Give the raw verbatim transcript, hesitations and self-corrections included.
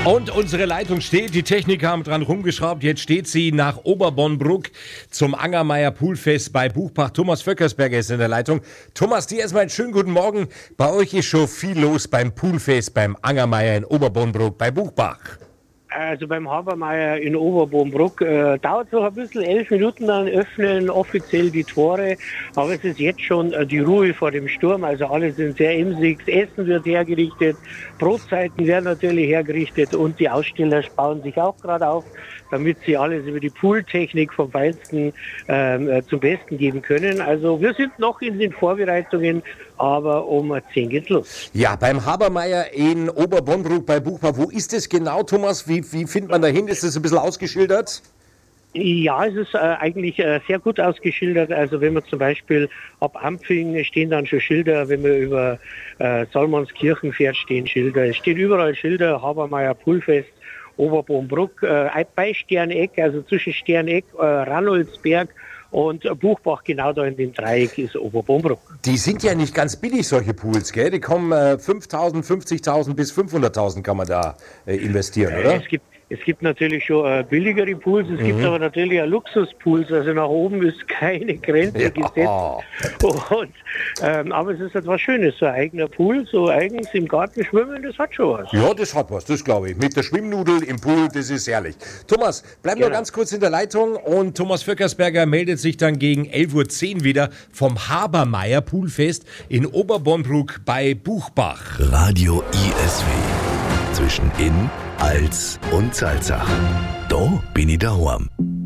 Und unsere Leitung steht, die Techniker haben dran rumgeschraubt, jetzt steht sie nach Oberbonnbruck zum Angermayer Poolfest bei Buchbach. Thomas Vöckersberger ist in der Leitung. Thomas, dir erstmal einen schönen guten Morgen. Bei euch ist schon viel los beim Poolfest beim Angermayer in Oberbonnbruck bei Buchbach. Also beim Habermeier in Oberbonnbruck äh, dauert es noch ein bisschen, elf Minuten, dann öffnen offiziell die Tore, aber es ist jetzt schon äh, die Ruhe vor dem Sturm, also alle sind sehr emsig, das Essen wird hergerichtet, Brotzeiten werden natürlich hergerichtet und die Aussteller bauen sich auch gerade auf, damit sie alles über die Pooltechnik vom Feinsten äh, zum Besten geben können. Also wir sind noch in den Vorbereitungen, aber um zehn geht's los. Ja, beim Habermeier in Oberbonnbruck bei Buchbach, wo ist es genau, Thomas? Wie, wie findet man da hin? Ist das ein bisschen ausgeschildert? Ja, es ist äh, eigentlich äh, sehr gut ausgeschildert. Also wenn man zum Beispiel ab Ampfing stehen dann schon Schilder, wenn man über äh, Salmonskirchen fährt, stehen Schilder. Es stehen überall Schilder, Habermeier Poolfest, Oberbonnbruck, äh, bei Sterneck, also zwischen Sterneck, äh, Ranoldsberg und Buchbach, genau da in dem Dreieck ist Oberbonnbruck. Die sind ja nicht ganz billig, solche Pools, gell? Die kommen äh, fünftausend, fünfzigtausend bis fünfhunderttausend kann man da äh, investieren, oder? Es gibt Es gibt natürlich schon äh, billigere Pools, es mhm. gibt aber natürlich auch Luxuspools, also nach oben ist keine Grenze ja. gesetzt. Und, ähm, aber es ist etwas Schönes, so ein eigener Pool, so eigens im Garten schwimmen, das hat schon was. Ja, das hat was, das glaube ich. Mit der Schwimmnudel im Pool, das ist herrlich. Thomas, bleib genau. noch ganz kurz in der Leitung und Thomas Vöckersberger meldet sich dann gegen elf Uhr zehn wieder vom Habermeier Poolfest in Oberbonnbruck bei Buchbach. Radio I S W. Zwischen Inn, Als und Salzach. Da bin ich daheim.